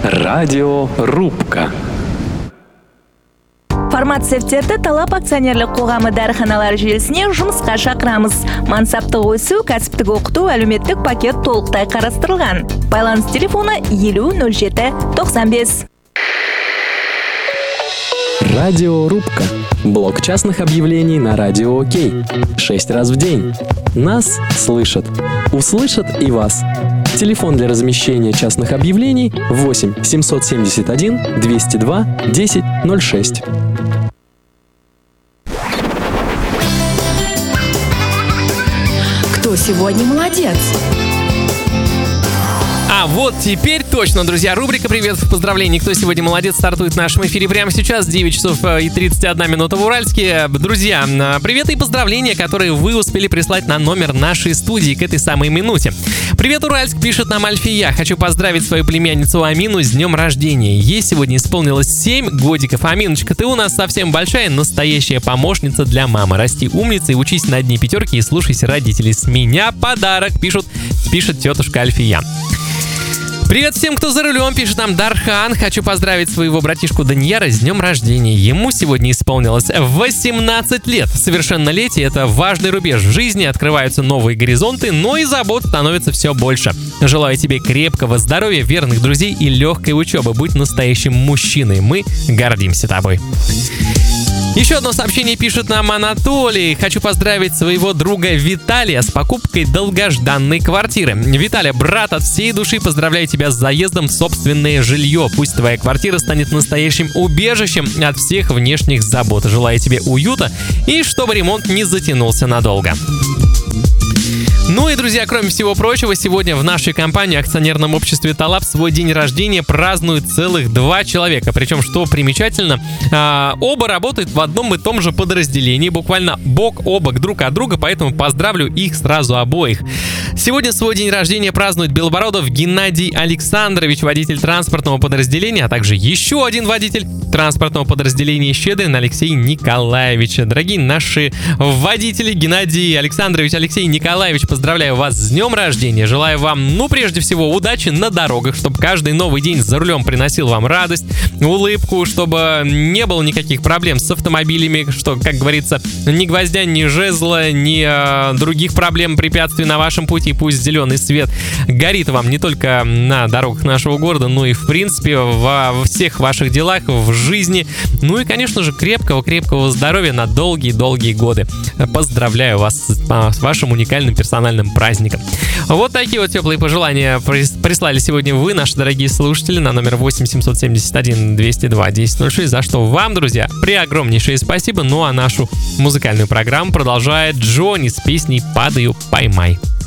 Радиорубка. Фармацевтерді талап акционерлік қоғамы дәріханалар желісіне жұмысқа шақырамыз. Мансаптық өсу, кәсіптік оқыту, әлеуметтік пакет толықтай қарастырылған. Байланыс телефоны 50 07 95. Радиорубка. Блок частных объявлений на Радио Окей. 6 раз в день. Нас слышат. Услышат и вас. Телефон для размещения частных объявлений 8 771 202 1006. Кто сегодня молодец? А вот теперь точно, друзья, рубрика «Привет в поздравлении». Кто сегодня молодец, стартует в нашем эфире прямо сейчас, 9 часов и 31 минута в Уральске. Друзья, привет и поздравления, которые вы успели прислать на номер нашей студии к этой самой минуте. Привет, Уральск, пишет нам Альфия. Хочу поздравить свою племянницу Амину с днем рождения. Ей сегодня исполнилось 7 годиков. Аминочка, ты у нас совсем большая, настоящая помощница для мамы. Расти умницей, учись на одни пятерки и слушайся родителей. С меня подарок, пишет тетушка Альфия. Привет всем, кто за рулем, пишет нам Дархан. Хочу поздравить своего братишку Даньяра с днем рождения. Ему сегодня исполнилось 18 лет. Совершеннолетие – это важный рубеж в жизни, открываются новые горизонты, но и забот становится все больше. Желаю тебе крепкого здоровья, верных друзей и легкой учебы. Будь настоящим мужчиной. Мы гордимся тобой. Еще одно сообщение пишет нам Анатолий. Хочу поздравить своего друга Виталия с покупкой долгожданной квартиры. Виталий, брат, от всей души поздравляю тебя с заездом в собственное жилье. Пусть твоя квартира станет настоящим убежищем от всех внешних забот. Желаю тебе уюта и чтобы ремонт не затянулся надолго. Ну и, друзья, кроме всего прочего, сегодня в нашей компании, акционерном обществе «Талап», свой день рождения празднуют целых 2 человека. Причем, что примечательно, оба работают в одном и том же подразделении, буквально бок о бок друг от друга, поэтому поздравлю их сразу обоих. Сегодня свой день рождения празднует Белобородов Геннадий Александрович, водитель транспортного подразделения, а также еще один водитель транспортного подразделения Щедрин Алексей Николаевич. Дорогие наши водители, Геннадий Александрович, Алексей Николаевич, поздравляю вас с днем рождения. Желаю вам, прежде всего, удачи на дорогах, чтобы каждый новый день за рулем приносил вам радость, улыбку, чтобы не было никаких проблем с автомобилями, что, как говорится, ни гвоздя, ни жезла, ни других проблем, препятствий на вашем пути. Пусть зеленый свет горит вам не только на дорогах нашего города, но и, в принципе, во всех ваших делах, в жизни. Ну и, конечно же, крепкого здоровья на долгие годы. Поздравляю вас с вашим уникальным персональным праздником. Вот такие вот теплые пожелания прислали сегодня вы, наши дорогие слушатели, на номер 8 771 202 1006, за что вам, друзья, преогромнейшее спасибо. Ну а нашу музыкальную программу продолжает Джонни с песней «Падаю, поймай».